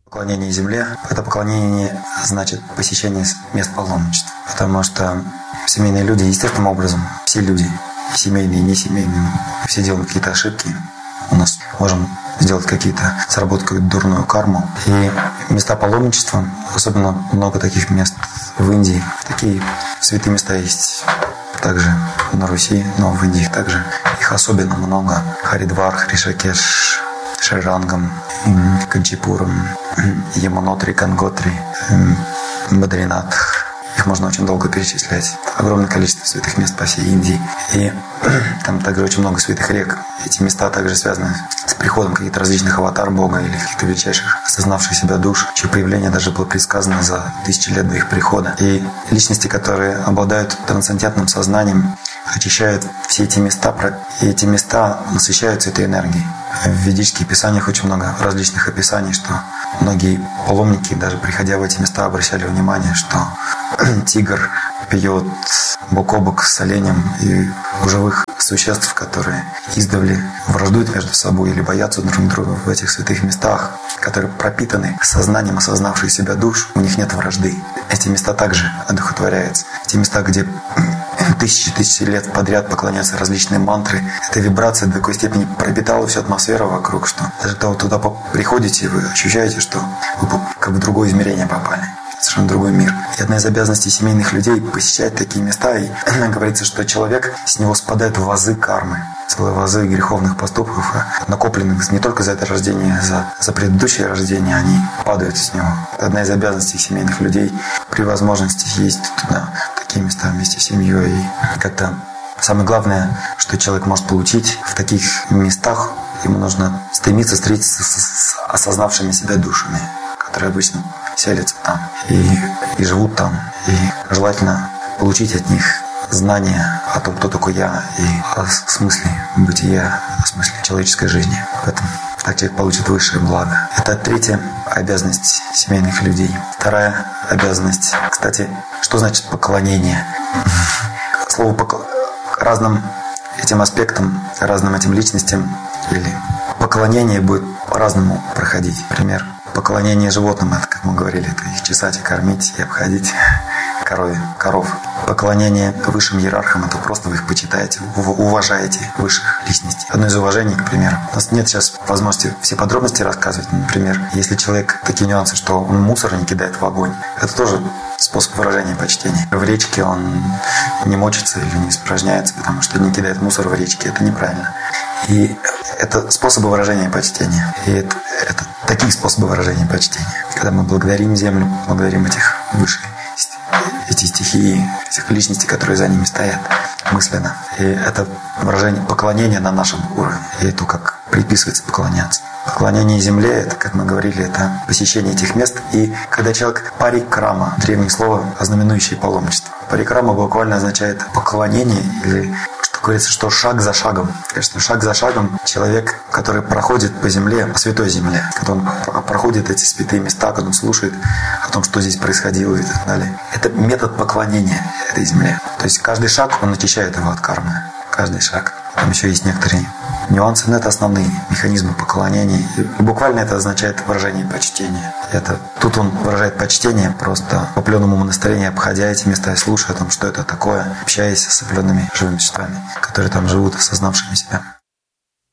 Поклонение земле – это поклонение, значит, посещение мест паломничества. Потому что семейные люди естественным образом, все люди, семейные, не семейные, все делают какие-то ошибки. У нас можем сделать сработать какую-то дурную карму. И места паломничества, особенно много таких мест в Индии, такие святые места есть также на Руси, но в Индии также их особенно много. Харидвар, Хришакеш, Шрирангам, Канчипурам, Ямунотри, Ганготри, Бадринатх. Их можно очень долго перечислять. Огромное количество святых мест по всей Индии. И там также очень много святых рек. Эти места также связаны с приходом каких-то различных аватар Бога или каких-то величайших осознавших себя душ, чье появление даже было предсказано за тысячи лет до их прихода. И личности, которые обладают трансцендентным сознанием, очищают все эти места, и эти места насыщаются этой энергией. В ведических писаниях очень много различных описаний, что многие паломники, даже приходя в эти места, обращали внимание, что тигр пьет бок о бок с оленем, и у живых существ, которые издавна враждуют между собой или боятся друг друга в этих святых местах, которые пропитаны сознанием осознавших себя душ, у них нет вражды. Эти места также одухотворяются. Эти места, где тысячи лет подряд поклоняются различные мантры. Эта вибрация до такой степени пропитала всю атмосферу вокруг, что даже когда вы туда приходите, вы ощущаете, что вы как в другое измерение попали. Совершенно другой мир. И одна из обязанностей семейных людей – посещать такие места. И говорится, что человек, с него спадают вазы кармы, целые вазы греховных поступков, накопленных не только за это рождение, за предыдущее рождение, они падают с него. Это одна из обязанностей семейных людей при возможности ездить туда, в такие места вместе с семьей. И как-то самое главное, что человек может получить в таких местах, ему нужно стремиться встретиться с осознавшими себя душами, которые обычно селятся там и живут там. И желательно получить от них знания о том, кто такой я, и о смысле бытия, о смысле человеческой жизни. Поэтому так человек получит высшее благо. Это третья обязанность семейных людей. Вторая обязанность, кстати, что значит поклонение? Слово разным этим аспектам, разным этим личностям или поклонение будет по-разному проходить. Например, поклонение животным, это, как мы говорили, это их чесать и кормить, и обходить коров. Поклонение высшим иерархам, это просто вы их почитаете, уважаете высших личностей. Одно из уважений, к примеру. У нас нет сейчас возможности все подробности рассказывать. Например, если человек, такие нюансы, что он мусор не кидает в огонь, это тоже способ выражения почтения. В речке он не мочится или не испражняется, потому что не кидает мусор в речке. Это неправильно. И это способы выражения почтения. И это такие способы выражения почтения. Когда мы благодарим землю, благодарим эти стихии, этих личностей, которые за ними стоят мысленно. И это выражение поклонения на нашем уровне. И то, как приписывается поклоняться. Поклонение земле, это, как мы говорили, это посещение этих мест. И когда человек парикрама, древнее слово, ознаменующее паломничество. Парикрама буквально означает поклонение или говорится, что шаг за шагом. Конечно, шаг за шагом человек, который проходит по земле, по святой земле, когда он проходит эти святые места, когда он слушает о том, что здесь происходило и так далее. Это метод поклонения этой земле. То есть каждый шаг, он очищает его от кармы. Каждый шаг. Там еще есть некоторые нюансы, но это основные механизмы поклонения. И буквально это означает выражение почтения. Тут он выражает почтение просто по определенному настроению, обходя эти места и слушая о том, что это такое, общаясь с определенными живыми существами, которые там живут, осознавшими себя.